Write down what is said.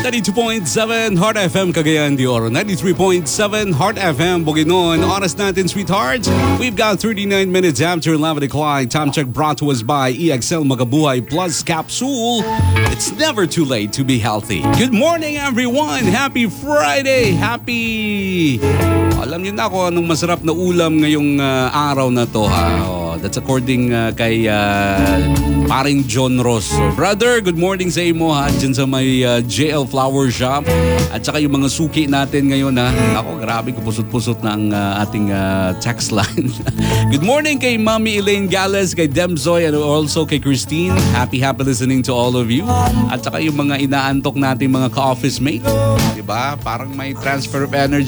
92.7 Heart FM Cagayan de Oro, 93.7 Heart FM Bukidnon. Oras natin, sweethearts. We've got 39 minutes after 11 o'clock. Time check brought to us by EXL Magabuhay Plus Capsule. It's never too late to be healthy. Good morning, everyone. Happy Friday. Happy... Alam niyo na kung anong masarap na ulam ngayong araw na to, ha? That's according kay paring John Ross. So, brother, good morning sa imo, ha? Diyan sa may JL Flower Shop. At saka yung mga suki natin ngayon, ha? Ako, grabe, kupusot-pusot na ang ating text line. Good morning kay Mami Elaine Gales, kay Demzoy, and also kay Christine. Happy listening to all of you. At saka yung mga inaantok natin mga ka-office mate. Diba? Parang may transfer of energy